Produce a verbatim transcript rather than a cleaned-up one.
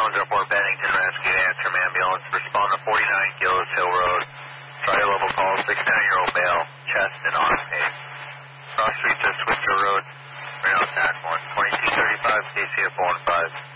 one zero four Bennington Rescue, answer ambulance. Respond to forty-nine Gillis Hill Road. Try level call, sixty-nine-year-old male, chest and arm pain. Cross street to Switzer Road, Reno Tac one, twenty-two thirty-five, C C F one five.